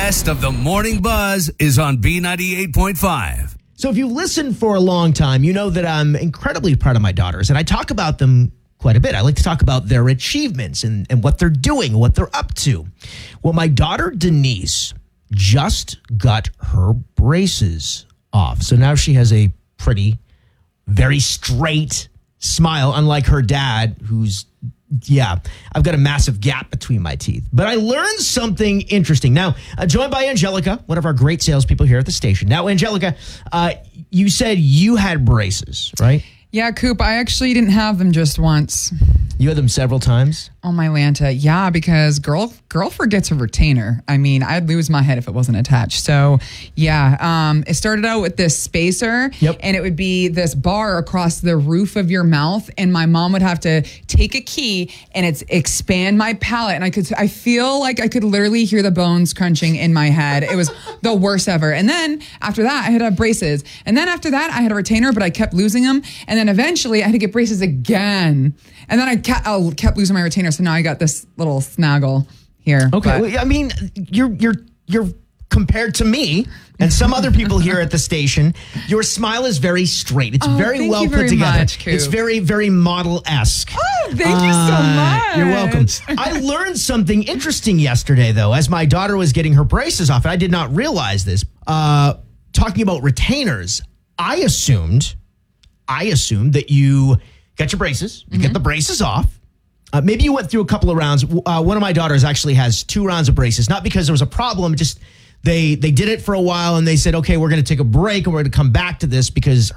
best of the morning buzz is on B98.5. So if you've listened for a long time, you know that I'm incredibly proud of my daughters, and I talk about them quite a bit. I like to talk about their achievements and what they're doing, what they're up to. Well, my daughter Denise just got her braces off. So now she has a pretty, very straight smile, unlike her dad, who's, I've got a massive gap between my teeth. But I learned something interesting. Now, joined by Angelica, one of our great salespeople here at the station. Now, Angelica, you said you had braces, right? Yeah, Coop, I actually didn't have them just once. You had them several times? Oh, my Lanta. Yeah, because girl forgets a retainer. I mean, I'd lose my head if it wasn't attached. So, it started out with this spacer, and it would be this bar across the roof of your mouth, and my mom would have to take a key and expand my palate, and I feel like I could literally hear the bones crunching in my head. It was the worst ever. And then after that, I had to have braces. And then after that, I had a retainer, but I kept losing them. And then eventually, I had to get braces again. And then I kept losing my retainer, so now I got this little snaggle here. Okay, well, I mean, you're compared to me and some other people here at the station. Your smile is very straight. It's very well put together. Much, Coop. It's very, very model-esque. Oh, thank you so much. You're welcome. I learned something interesting yesterday, though, as my daughter was getting her braces off. And I did not realize this. Talking about retainers, I assumed that you get your braces, you get the braces off. Maybe you went through a couple of rounds. One of my daughters actually has 2 rounds of braces, not because there was a problem, just they did it for a while and they said, okay, we're going to take a break and we're going to come back to this because